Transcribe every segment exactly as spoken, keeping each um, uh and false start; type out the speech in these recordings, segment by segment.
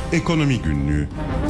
Ekonomi Günlüğü.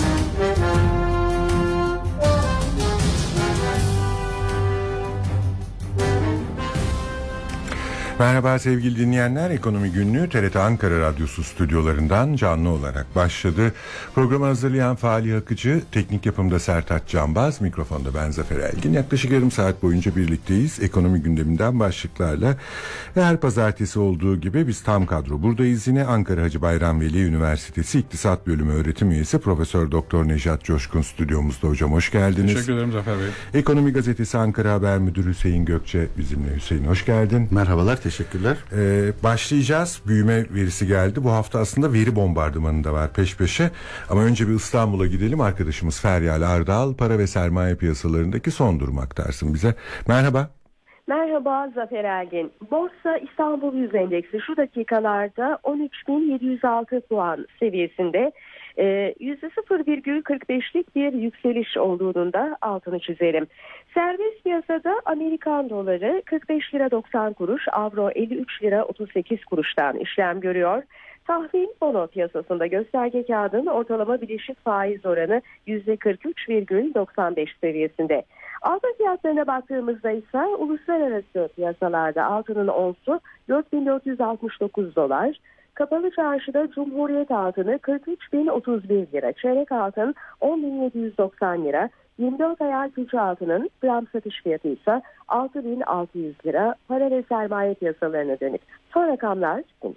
Merhaba sevgili dinleyenler, Ekonomi Günlüğü T R T Ankara Radyosu stüdyolarından canlı olarak başladı. Programı hazırlayan Fahri Akıcı, teknik yapımda Sertaç Canbaz, mikrofonda ben Zafer Elgin. Yaklaşık yarım saat boyunca birlikteyiz. Ekonomi gündeminden başlıklarla ve her pazartesi olduğu gibi biz tam kadro buradayız yine. Ankara Hacı Bayram Veli Üniversitesi İktisat Bölümü öğretim üyesi Profesör Doktor Nejat Coşkun stüdyomuzda. Hocam hoş geldiniz. Teşekkür ederim Zafer Bey. Ekonomi Gazetesi Ankara Haber Müdürü Hüseyin Gökçe bizimle. Hüseyin hoş geldin. Merhabalar, teşekkürler. Ee, başlayacağız. Büyüme verisi geldi. Bu hafta aslında veri bombardımanı da var peş peşe. Ama önce bir İstanbul'a gidelim. Arkadaşımız Feryal Ardal para ve sermaye piyasalarındaki son durumu aktarsın bize. Merhaba. Merhaba Zafer Elgin. Borsa İstanbul Yüz Endeksi şu dakikalarda on üç bin yedi yüz altı puan seviyesinde. yüzde sıfır virgül kırk beşlik bir yükseliş olduğunun da altını çizelim. Serbest piyasada Amerikan doları kırk beş lira doksan kuruş, avro elli üç lira otuz sekiz kuruştan işlem görüyor. Tahvil bono piyasasında gösterge kağıdın ortalama bileşik faiz oranı yüzde kırk üç virgül doksan beş seviyesinde. Altın fiyatlarına baktığımızda ise uluslararası piyasalarda altının onsu dört bin dört yüz altmış dokuz dolar. Kapalı çarşıda Cumhuriyet altını kırk üç bin otuz bir lira, çeyrek altın on bin yedi yüz doksan lira, yirmi dört ayar külçe altının gram satış fiyatı ise altı bin altı yüz lira. Para ve sermaye piyasalarına dönük son rakamlar bunlar.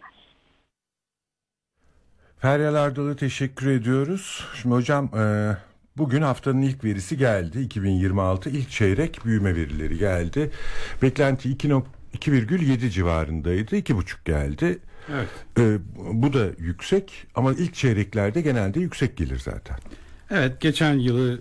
Feryal Ardal'a teşekkür ediyoruz. Şimdi hocam e, bugün haftanın ilk verisi geldi. iki bin yirmi altı ilk çeyrek büyüme verileri geldi. Beklenti iki virgül yedi civarındaydı. iki virgül beş geldi. Evet. Ee, bu da yüksek ama ilk çeyreklerde genelde yüksek gelir zaten. Evet, geçen yılı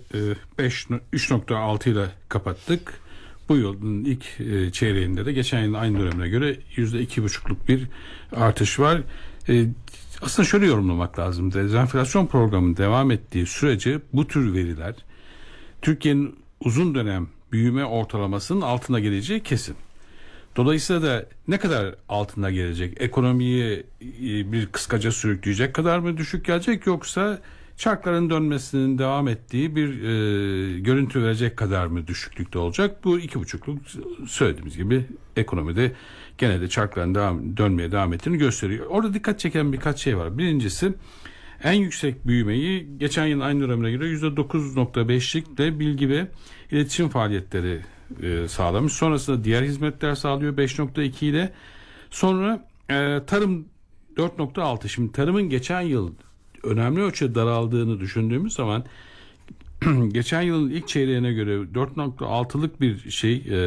üç virgül altı ile kapattık. Bu yılın ilk çeyreğinde de geçen yılın aynı dönemine göre yüzde iki buçukluk bir artış var. Aslında şöyle yorumlamak lazım. Dezenflasyon programının devam ettiği sürece bu tür veriler Türkiye'nin uzun dönem büyüme ortalamasının altına geleceği kesin. Dolayısıyla da ne kadar altına gelecek? Ekonomiyi bir kıskaca sürükleyecek kadar mı düşük gelecek, yoksa çarkların dönmesinin devam ettiği bir e, görüntü verecek kadar mı düşüklükte olacak? Bu iki buçukluk söylediğimiz gibi ekonomide gene de çarkların devam, dönmeye devam ettiğini gösteriyor. Orada dikkat çeken birkaç şey var. Birincisi, en yüksek büyümeyi geçen yılın aynı dönemine göre yüzde dokuz virgül beşlikle bilgi ve iletişim faaliyetleri e, sağlamış. Sonrasında diğer hizmetler sağlıyor beş virgül iki ile. Sonra e, tarım dört virgül altı. Şimdi tarımın geçen yıl önemli ölçüde daraldığını düşündüğümüz zaman geçen yılın ilk çeyreğine göre dört virgül altılık bir şey e,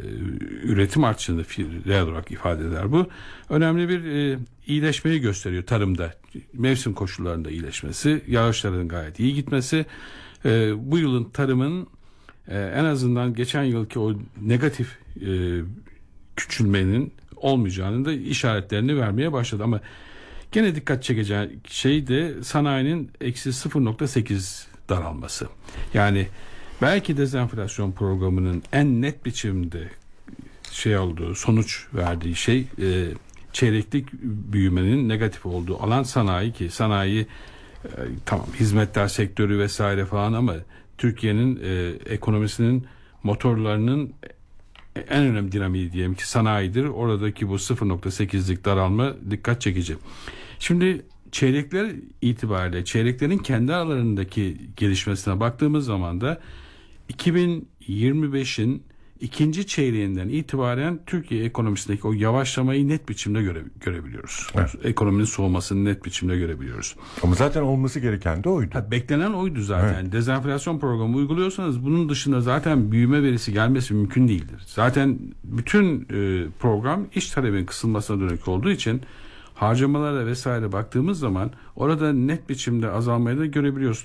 üretim artışını reel olarak ifade eder bu. Önemli bir e, iyileşmeyi gösteriyor tarımda. Mevsim koşullarında iyileşmesi, yağışların gayet iyi gitmesi. E, bu yılın tarımın e, en azından geçen yılki o negatif e, küçülmenin olmayacağını da işaretlerini vermeye başladı. Ama gene dikkat çekeceği şey de sanayinin eksi sıfır virgül sekiz daralması. Yani belki dezenflasyon programının en net biçimde şey olduğu, sonuç verdiği şey e, çeyreklik büyümenin negatif olduğu alan sanayi, ki sanayi e, tamam hizmetler sektörü vesaire falan, ama Türkiye'nin e, ekonomisinin motorlarının en önemli dinamiği diyelim ki sanayidir. Oradaki bu sıfır virgül sekizlik daralma dikkat çekici. Şimdi çeyrekler itibariyle çeyreklerin kendi aralarındaki gelişmesine baktığımız zaman da iki bin yirmi beşin ikinci çeyreğinden itibaren Türkiye ekonomisindeki o yavaşlamayı net biçimde göre, görebiliyoruz. Evet. Ekonominin soğumasını net biçimde görebiliyoruz. Ama zaten olması gereken de oydu. Ha, beklenen oydu zaten. Evet. Dezenflasyon programı uyguluyorsanız bunun dışında zaten büyüme verisi gelmesi mümkün değildir. Zaten bütün e, program iş talebinin kısılmasına dönük olduğu için harcamalara vesaire baktığımız zaman orada net biçimde azalmayı da görebiliyoruz.